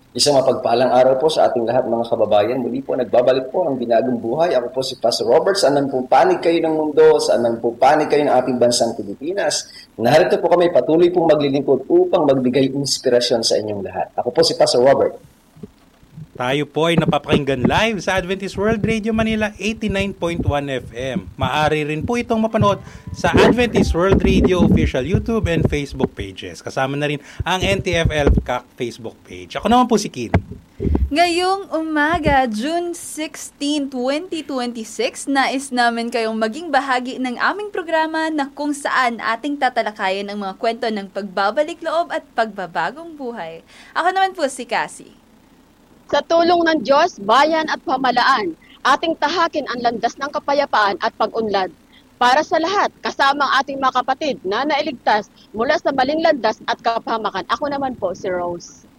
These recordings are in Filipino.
Isang mapagpalang araw po sa ating lahat mga kababayan. Muli po nagbabalik po ang Binagong Buhay. Ako po si Pastor Robert. Saan man po panig kayo ng mundo, saan man po panig kayo ng ating bansang Pilipinas. Narito po kami patuloy pong maglilingkod upang magbigay inspirasyon sa inyong lahat. Ako po si Pastor Robert. Tayo po ay napapakinggan live sa Adventist World Radio Manila 89.1 FM. Maaari rin po itong mapanood sa Adventist World Radio official YouTube and Facebook pages. Kasama na rin ang NTFL CAC Facebook page. Ako naman po si Kin. Ngayong umaga, June 16, 2026, nais namin kayong maging bahagi ng aming programa na kung saan ating tatalakayin ang mga kwento ng pagbabalik loob at pagbabagong buhay. Ako naman po si Cassie. Sa tulong ng Diyos, bayan at pamalaan, ating tahakin ang landas ng kapayapaan at pag-unlad. Para sa lahat, kasama ang ating mga kapatid na nailigtas mula sa maling landas at kapahamakan. Ako naman po si Rose.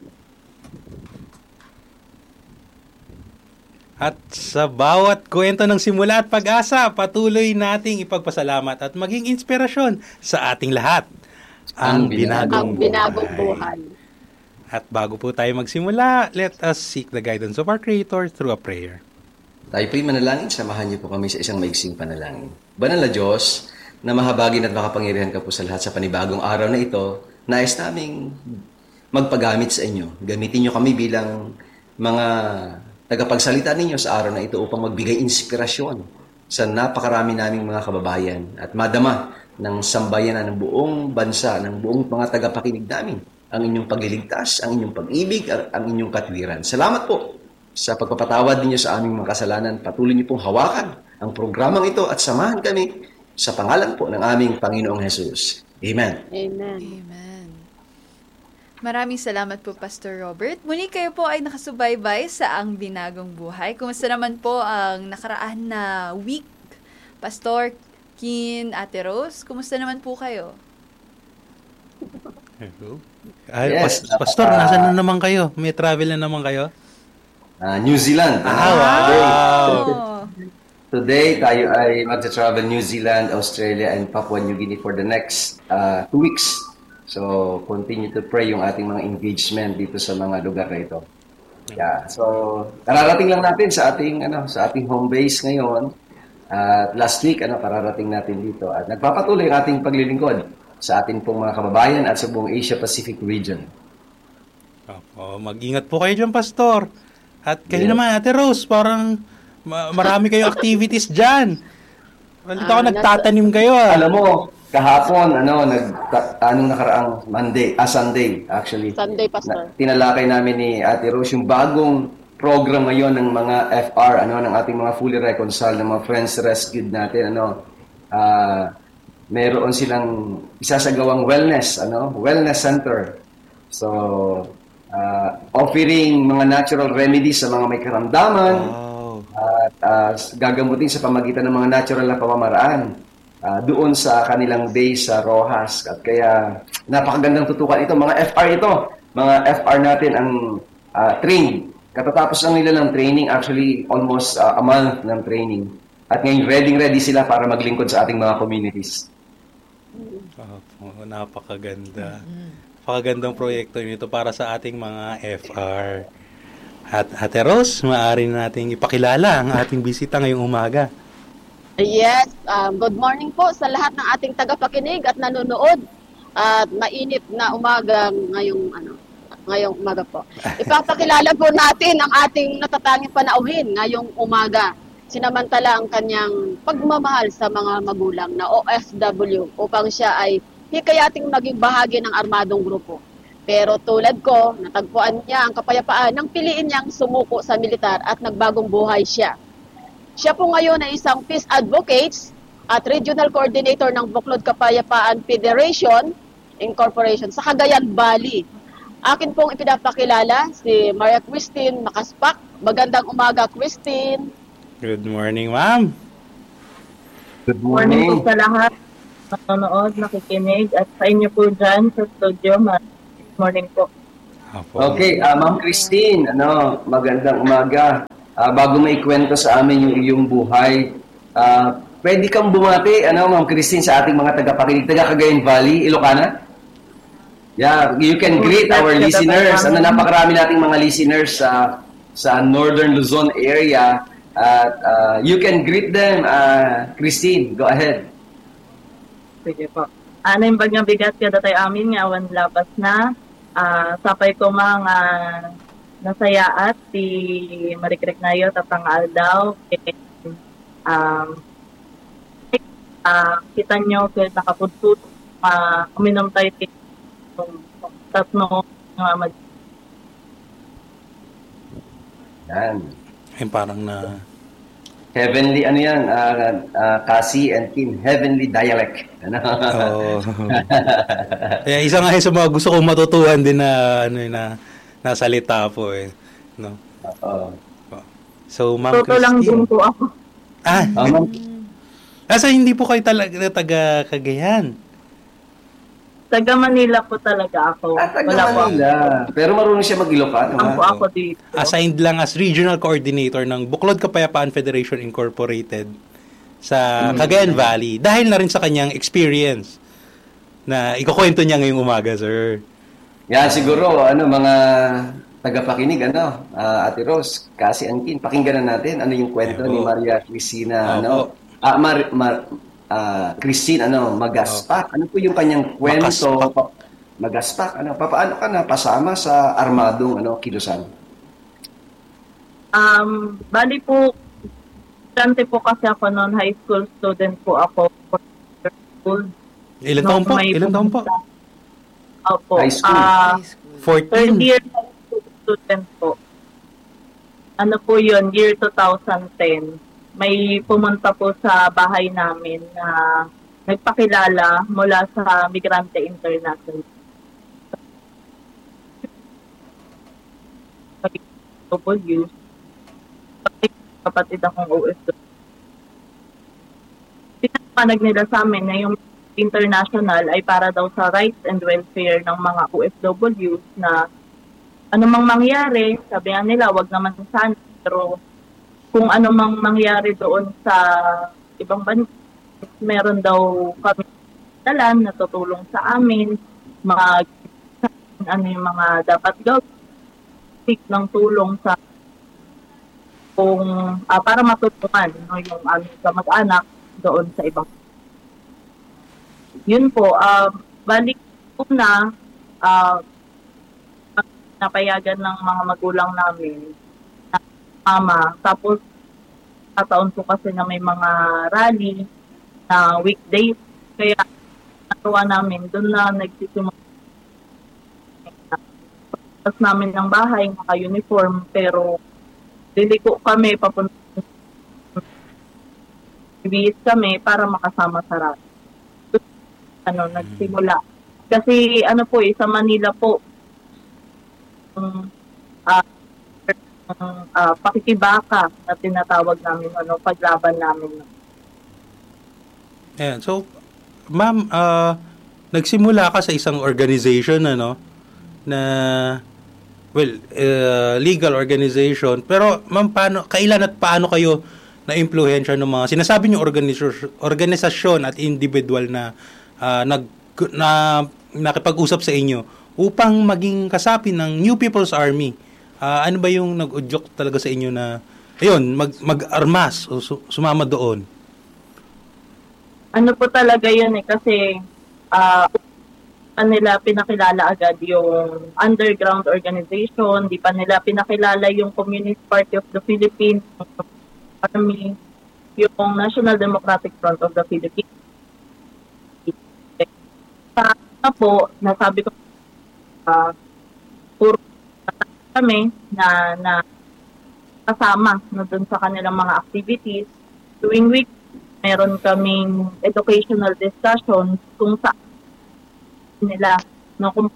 At sa bawat kwento ng simula at pag-asa, patuloy nating ipagpasalamat at maging inspirasyon sa ating lahat. Ang Binagong Buhay. At bago po tayo magsimula, let us seek the guidance of our Creator through a prayer. Tayo po'y manalangin. Samahan niyo po kami sa isang maiksing panalangin. Banal na Diyos, na mahabagin at makapangyarihan ka po sa lahat sa panibagong araw na ito, nais naming magpagamit sa inyo. Gamitin niyo kami bilang mga tagapagsalita ninyo sa araw na ito upang magbigay inspirasyon sa napakarami naming mga kababayan at madama ng sambayanan ng buong bansa, ng buong mga tagapakinig namin ang inyong pagliligtas, ang inyong pag-ibig, ang inyong katwiran. Salamat po sa pagpapatawad ninyo sa aming mga kasalanan. Patuloy niyo pong hawakan ang programang ito at samahan kami sa pangalan po ng aming Panginoong Jesus. Amen. Amen. Amen. Maraming salamat po, Pastor Robert. Muli kayo po ay nakasubaybay sa Ang Binagong Buhay. Kumusta naman po ang nakaraan na week? Pastor Kin, Ate Rose, kumusta naman po kayo? Hello. Ay, yes, Pastor, nasaan na naman kayo? May travel na naman kayo? New Zealand. Wow! Today, tayo ay mag-travel New Zealand, Australia, and Papua New Guinea for the next 2 weeks. So, continue to pray yung ating mga engagement dito sa mga lugar na ito. Yeah. So, kararating lang natin sa ating home base ngayon. Last week, kararating natin dito. At nagpapatuloy ang ating paglilingkod sa ating pong mga kababayan at sa buong Asia-Pacific region. Mag-ingat po kayo dyan, Pastor. At kayo naman, Ate Rose, parang marami kayong activities dyan. Balita ko, nagtatanim kayo. Alam mo, kahapon, nakaraang Sunday, actually. Sunday, Pastor. Tinalakay namin ni Ate Rose yung bagong program ngayon ng mga FR, ng ating mga fully reconciled, ng mga friends rescued natin, meron silang isasagawang wellness center. So, offering mga natural remedies sa mga may karamdaman. Wow. At gagamutin sa pamagitan ng mga natural na pamamaraan doon sa kanilang base sa Rojas. At kaya, napakagandang tutukan ito. Mga FR ito. Mga FR natin ang trained. Katatapos lang nila ng training, actually almost a month ng training. At ngayon, ready sila para maglingkod sa ating mga communities. Napakaganda. Napakagandang proyekto nito para sa ating mga FR. At Ate Rose, maaari nating ipakilala ang ating bisita ngayong umaga. Yes, good morning po sa lahat ng ating tagapakinig at nanonood. At mainit na umaga ngayong umaga po. Ipapakilala po natin ang ating natatanging panauhin ngayong umaga. Sinamantala ang kanyang pagmamahal sa mga magulang na OFW upang siya ay hikayating maging bahagi ng armadong grupo. Pero tulad ko, natagpuan niya ang kapayapaan nang piliin niyang sumuko sa militar at nagbagong buhay siya. Siya po ngayon ay isang peace advocate at regional coordinator ng Buklod Kapayapaan Federation Incorporation sa Cagayan Valley. Akin pong ipinapakilala si Maria Christine Makaspak. Magandang umaga, Christine. Good morning, ma'am. Good Morning morning. po sa lahat. Nanonood, nakikinig, at sa inyo po dyan sa studio. Good morning po. Okay, Ma'am Christine, magandang umaga. Bago may kwento sa amin yung iyong buhay, pwede kang bumati, Ma'am Christine, sa ating mga tagapakinig, taga Cagayan Valley, Ilocana? Yeah, you can greet our listeners. Napakarami nating mga listeners sa Northern Luzon area. At you can greet them. Christine, go ahead. Sige po. Ano yung bagyang bigat kada tayo amin nga awan labas na. Sapay ko mga nasayaat si Marikrek Nayo tatang aldaw. Kita nyo kaya nakapudpud. Uminom tayo tatno Yan. Ay, parang na... Heavenly, ano yan? Cassie and Kim, heavenly dialect. Ano? Oo. Kaya isa nga sa mga gusto kong matutuhan din na, na salita po eh. No? Oo. So, Ma'am Toto lang din Christine. po ako. So, hindi po kayo talaga taga Cagayan. Taga Manila po talaga ako. Taga Wala po ako. Manila. Pero marunong siya mag-Ilocano. Ang po ako dito. Assigned lang as regional coordinator ng Buklod Kapayapaan Federation Incorporated sa Cagayan Valley. Dahil na rin sa kanyang experience na ikukwento niya ngayong umaga, sir. Yan, siguro, mga tagapakinig, Ate Rose, Cassie and Kim, pakinggan na natin ano yung kwento ni Maria Cristina, Christine, Magaspak. Ano po yung kanyang kwento? Magaspak. Paano ka na pasama sa armadong kilusan? Bali po, dante po kasi ako noon, high school student po ako. Ilan taon po? Ilan taon po? Opo. High school. 3rd 14. year high school student po. Ano po yun, year 2010. May pumunta po sa bahay namin na nagpakilala mula sa Migrante International. W. Kapatid akong OFW. Pinapanag nila sa amin na yung international ay para daw sa rights and welfare ng mga OFWs na anumang mangyari, sabi nila, wag naman sana, pero kung ano mang mangyari doon sa ibang bansa, meron daw kami dalan na tutulong sa amin, ano yung mga dapat gawin, ng tulong sa kung para matulungan yung aming kamag-anak doon sa ibang. Yun po, balik po na napayagan ng mga magulang namin mama. Tapos, kataon po kasi na may mga rally na weekdays. Kaya, natuwa namin, doon na nagsisimula. Tapos namin ng bahay, naka-uniform, pero liliko kami, papunta ibigis kami para makasama sa rally. Nagsimula. Kasi, po sa Manila po, pakikibaka na tinatawag namin, paglaban namin. Ayan. So, ma'am, nagsimula ka sa isang organization, na, legal organization. Pero, ma'am, kailan at paano kayo na-impluhensya ng mga sinasabi niyo organisasyon at individual na nakipag-usap sa inyo upang maging kasapi ng New People's Army? Ano ba yung nag-udyok talaga sa inyo na, ayun, mag-armas o sumama doon? Ano po talaga yun kasi nila pinakilala agad yung underground organization, di pa nila pinakilala yung Communist Party of the Philippines, Army, yung National Democratic Front of the Philippines. Po, nasabi ko, puro kami na kasama na dun sa kanilang mga activities. Tuwing week, meron kaming educational discussions kung saan nila kung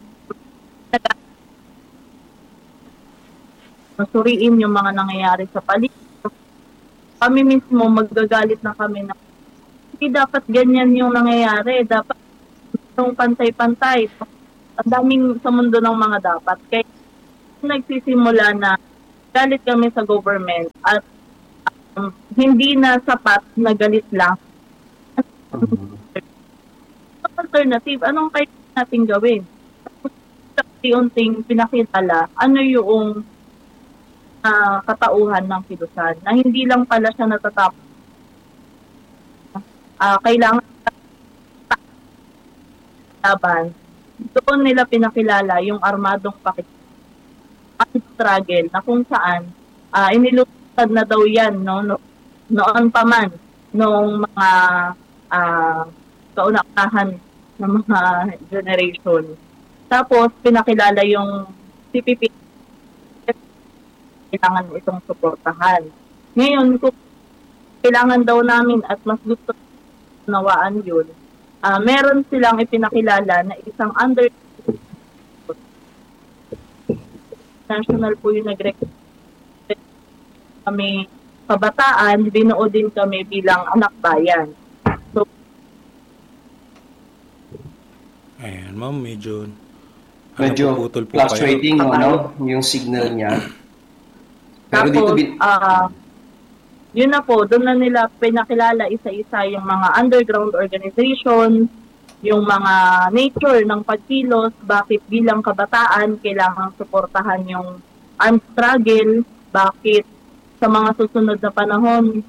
masuriin yung mga nangyayari sa paligid. Kami mismo magagalit na kami na hindi dapat ganyan yung nangyayari. Dapat yung pantay-pantay. Ang daming sa mundo ng mga dapat. Kaya nagsisimula na galit kami sa government at hindi na sapat na galit lang. Alternative, anong kaya natin gawin? unting pinakilala ano yung katauhan ng kilusan, na hindi lang pala siya natatapos. Kailangan laban. Doon nila pinakilala yung armadong struggle na kung saan inilutad na daw yan noon pa man nung mga kauna-unahan ng mga generation. Tapos pinakilala yung CPP, kailangan itong suportahan. Ngayon, kung kailangan daw namin at mas gusto nawaan yun, meron silang ipinakilala na isang national po yung nag-recruit kami kabataan, binuo din kami bilang anak bayan. So, ayan, ma'am, medyo Medyo po fluctuating yung signal niya. Pero tapos, dito yun na po, doon na nila pinakilala isa-isa yung mga underground organization, yung mga nature ng pagkilos, bakit bilang kabataan kailangang suportahan yung armed struggle, bakit sa mga susunod na panahon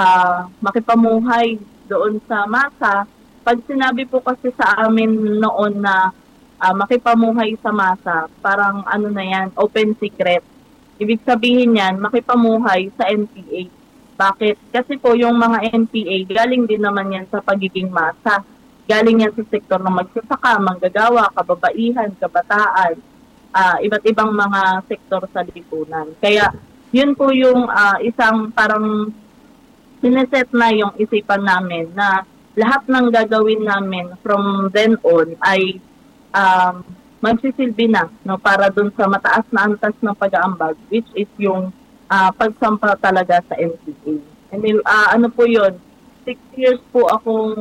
makipamuhay doon sa masa. Pag sinabi po kasi sa amin noon na makipamuhay sa masa, parang ano na yan, open secret. Ibig sabihin yan, makipamuhay sa NPA. Bakit? Kasi po yung mga NPA, galing din naman yan sa pagiging masa. Galing yan sa sektor ng magsasaka, manggagawa, kababaihan, kabataan, iba't ibang mga sektor sa lipunan. Kaya yun po yung isang parang sineset na yung isipan namin na lahat ng gagawin namin from then on ay magsisilbi na para dun sa mataas na antas ng pag-aambag, which is yung pagsampa talaga sa NPA. And then, ano po yun, 6 years po akong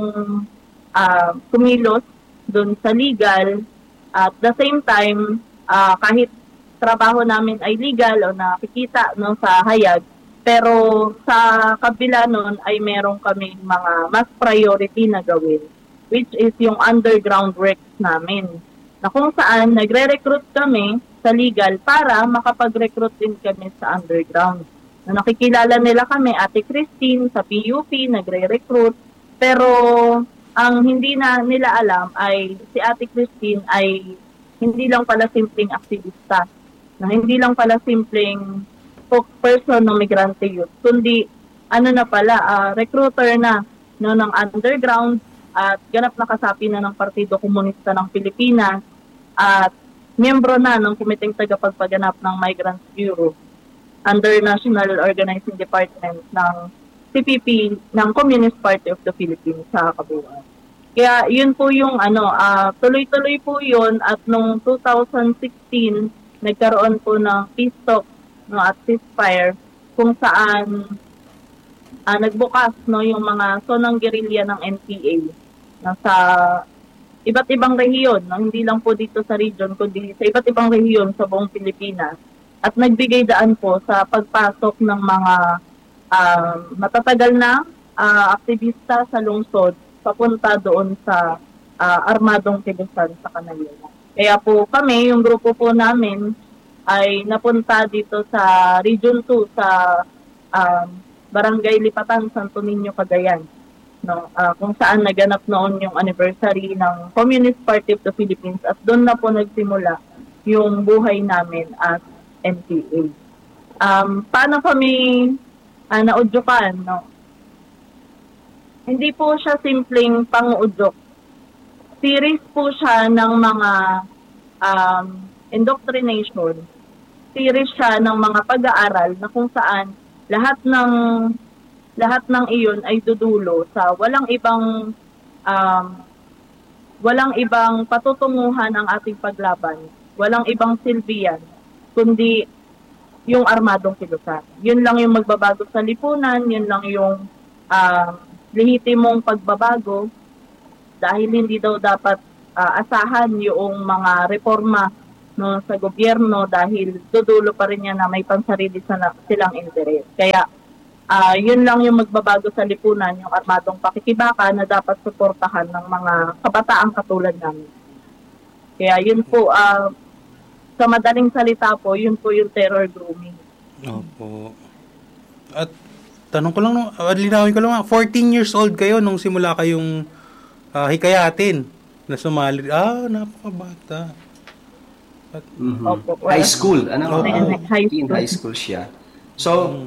kumilos dun sa legal. At the same time, kahit trabaho namin ay legal o nakikita sa hayag, pero sa kabila nun ay meron kaming mga mas priority na gawin, which is yung underground works namin. Na kung saan nagre-recruit kami sa legal para makapag-recruit din kami sa underground. Na nakikilala nila kami, Ate Christine sa PUP, nagre-recruit. Pero ang hindi na nila alam ay si Ate Christine ay hindi lang pala simpleng aktivista. Na hindi lang pala simpleng spokesperson ng Migrante Youth, kundi na pala, recruiter na ng underground at ganap na kasapi na ng Partido Komunista ng Pilipinas at miyembro na ng Kumiteng Tagapagpaganap ng Migrants Bureau under National Organizing Department ng CPP ng Communist Party of the Philippines sa kabuuan. Kaya yun po yung tuloy-tuloy po yun at noong 2016 nagkaroon po ng peace talk at ceasefire kung saan nagbukas yung mga zonang guerrilla ng NPA sa iba't ibang rehiyon, hindi lang po dito sa region, kundi sa iba't ibang rehiyon sa buong Pilipinas. At nagbigay daan po sa pagpasok ng mga matatagal na aktivista sa lungsod papunta doon sa armadong kilusan sa Canaleon. Kaya po kami, yung grupo po namin, ay napunta dito sa Region 2 sa Barangay Lipatan, Santo Niño, Cagayan. Kung saan naganap noon yung anniversary ng Communist Party of the Philippines at doon na po nagsimula yung buhay namin as NPA. Paano kami naudyukan? Hindi po siya simpleng pang-udyok. Series po siya ng mga indoctrination. Series siya ng mga pag-aaral na kung saan lahat ng iyon ay dudulo sa walang ibang patutunguhan ang ating paglaban. Walang ibang silbihan, kundi yung armadong kilusan. Yun lang yung magbabago sa lipunan, yun lang yung lehitimong pagbabago dahil hindi daw dapat asahan yung mga reforma sa gobyerno dahil dudulo pa rin yan na may pansarili silang interes. Kaya yun lang yung magbabago sa lipunan, yung armadong pakikibaka na dapat suportahan ng mga kabataang katulad namin. Kaya yun po, sa madaling salita po, yun po yung terror grooming. Opo. At tanong ko lang, linawin ko lang, 14 years old kayo nung simula kayong hikayatin na sumali. Napakabata. Mhm. Opo. High school, ano? High School siya. So,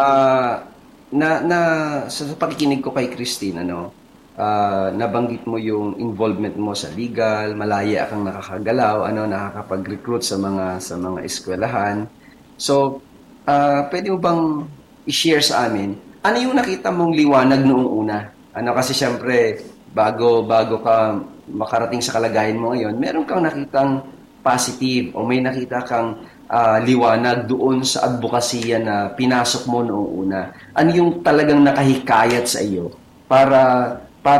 sa pakikinig ko kay Christine, nabanggit mo yung involvement mo sa legal, malaya kang nakakagalaw, nakakapag-recruit sa mga eskwelahan. So, pwede mo bang i-share sa amin, ano yung nakita mong liwanag noong una? Kasi syempre, bago ka makarating sa kalagayan mo ngayon, meron kang nakitang positive o may nakita kang liwanag doon sa advokasya na pinasok mo noong una. Ano yung talagang nakahikayat sa iyo para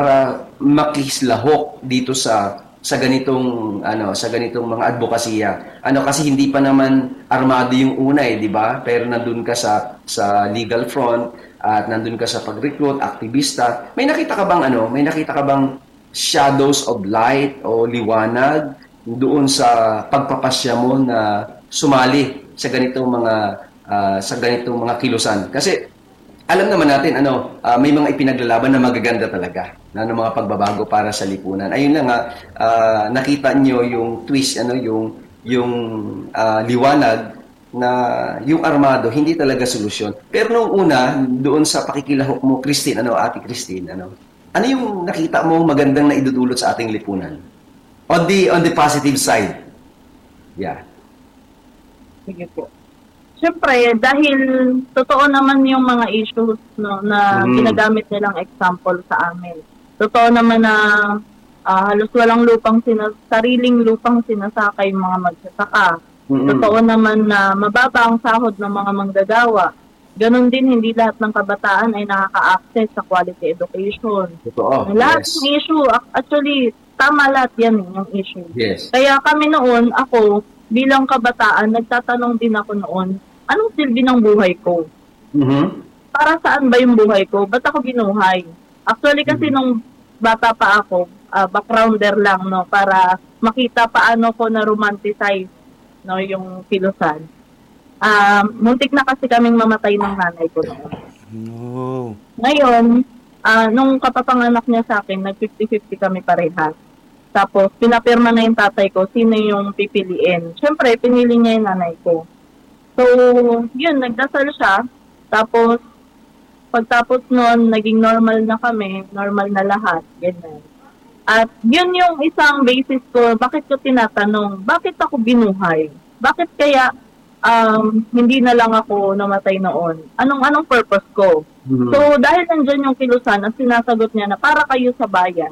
makislahok dito sa ganitong mga advokasya. Kasi hindi pa naman armado yung una di ba? Pero nandun ka sa legal front at nandun ka sa pag-recruit, aktivista. May nakita ka bang shadows of light o liwanag doon sa pagpapasya mo na sumali sa ganitong mga kilusan? Kasi alam naman natin may mga ipinaglalaban na magaganda talaga na mga pagbabago para sa lipunan. Ayun lang nakita niyo yung twist yung liwanag na yung armado hindi talaga solusyon. Pero nung una doon sa pakikilahok mo Christine, Ate Christine, ano yung nakita mo magandang na idudulot sa ating lipunan? On the positive side. Yeah. Sige po. Siyempre, dahil totoo naman yung mga issues na ginagamit nilang example sa amin. Totoo naman na halos walang sariling lupang sinasakay yung mga magsasaka. Totoo naman na mababa ang sahod ng mga manggagawa. Ganon din, hindi lahat ng kabataan ay nakaka-access sa quality education. Totoo. Lahat ng issue, actually, tama lahat yan yung issue. Yes. Kaya kami noon, ako, bilang kabataan, nagtatanong din ako noon, anong silbi ng buhay ko? Para saan ba yung buhay ko? Ba't ako binuhay? Actually kasi nung bata pa ako, backgrounder lang, para makita paano ko na-romanticize yung kilusan. Muntik na kasi kaming mamatay ng nanay ko noon. No. Ngayon, nung kapapanganak niya sa akin, nag-50-50 kami parehas. Tapos, pinapirma na yung tatay ko, sino yung pipiliin. Siyempre, pinili niya yung nanay ko. So, yun, nagdasal siya. Tapos, pagtapos nun, naging normal na kami, normal na lahat, ganyan. At yun yung isang basis ko, bakit ko tinatanong, bakit ako binuhay? Bakit kaya hindi na lang ako namatay noon? Anong purpose ko? So, dahil nandyan yung kilusan, ang sinasagot niya na para kayo sa bayan.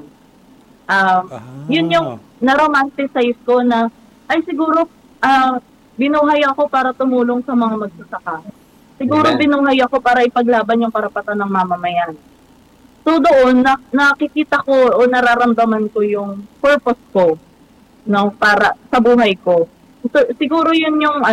Yun yung na-romanticize ko na, ay siguro, binuhay ako para tumulong sa mga magsasaka. Siguro binuhay ako para ipaglaban yung karapatan ng mamamayan. So doon, nakikita ko o nararamdaman ko yung purpose ko para sa buhay ko. So, siguro yun yung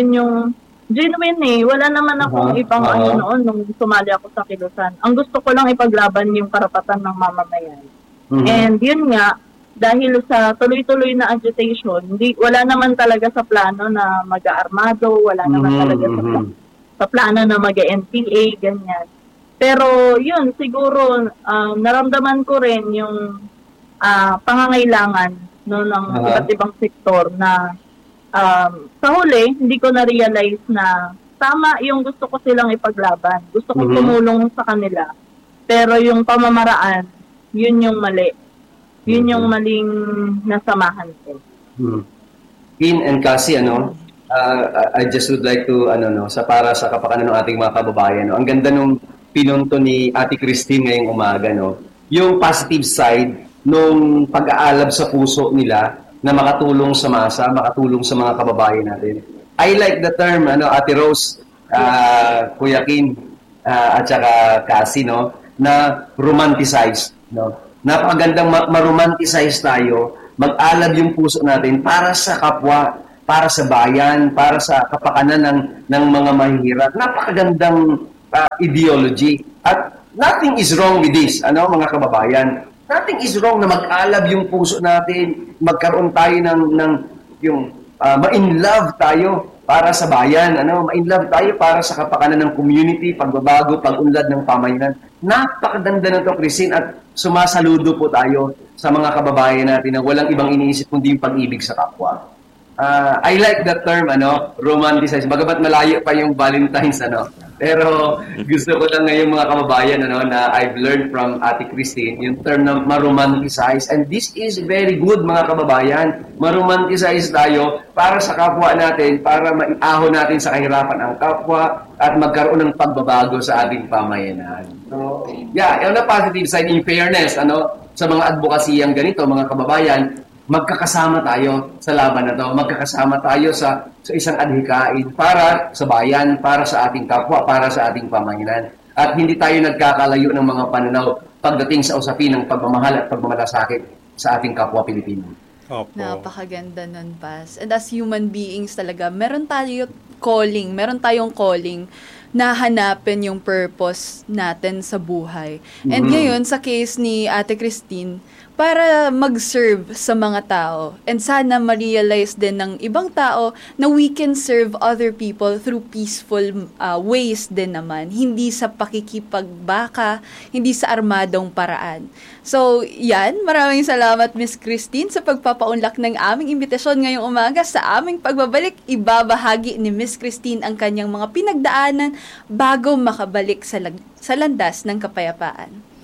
genuine wala naman akong ibang noon nung sumali ako sa kilusan. Ang gusto ko lang ipaglaban yung karapatan ng mamamayan. And yun nga, dahil sa tuloy-tuloy na agitation, wala naman talaga sa plano na mag-aarmado, wala naman talaga sa plano na mag-NPA, ganyan. Pero yun, siguro naramdaman ko rin yung pangangailangan ng iba't ibang sektor na sa huli, hindi ko na-realize na tama yung gusto ko silang ipaglaban. Gusto ko tumulong sa kanila. Pero yung pamamaraan, yun yung mali. Yun yung maling nasamahan ko. Pin and Cassie, I just would like to, para sa kapakanan ng ating mga kababayan, ang ganda nung pinunto ni Ate Christine ngayong umaga, yung positive side nung pag-aalab sa puso nila na makatulong sa masa, makatulong sa mga kababayan natin. I like the term, Ate Rose, Kuya Kim, at saka Cassie, na romanticize, Napakagandang ma-romanticize tayo, mag-alab yung puso natin para sa kapwa, para sa bayan, para sa kapakanan ng mga mahihirap. Napakagandang ideology. At nothing is wrong with this, mga kababayan. Nothing is wrong na mag-alab yung puso natin, magkaroon tayo ng yung ma-inlove tayo para sa bayan, ma-inlove tayo para sa kapakanan ng community, pagbabago, pag-unlad ng pamayanan. Napakaganda na to, Christine, at sumasaludo po tayo sa mga kababayan natin na walang ibang iniisip kundi yung pag-ibig sa kapwa. I like that term, romanticize. Bagamat malayo pa yung Valentine's, Pero gusto ko lang ngayon mga kababayan, na I've learned from Ate Christine, yung term na ma-romanticize. And this is very good, mga kababayan. Ma-romanticize tayo para sa kapwa natin, para maiahon natin sa kahirapan ang kapwa at magkaroon ng pagbabago sa ating pamayanan. So, yung positive side, in fairness, sa mga advokasiyang ganito, mga kababayan, magkakasama tayo sa laban na to. Magkakasama tayo sa isang adhikain para sa bayan, para sa ating kapwa, para sa ating pamayanan. At hindi tayo nagkakalayo ng mga pananaw pagdating sa usapin ng pagmamahal at pagmamalasakit sa ating kapwa Pilipino. Opo. Napakaganda nun, Paz. And as human beings talaga, meron tayong calling na hanapin yung purpose natin sa buhay. And ngayon, sa case ni Ate Christine, para mag-serve sa mga tao. And sana ma-realize din ng ibang tao na we can serve other people through peaceful ways din naman. Hindi sa pakikipagbaka, hindi sa armadong paraan. So, yan. Maraming salamat, Miss Christine, sa pagpapaunlak ng aming imbitasyon ngayong umaga. Sa aming pagbabalik, ibabahagi ni Miss Christine ang kanyang mga pinagdaanan bago makabalik sa landas ng kapayapaan.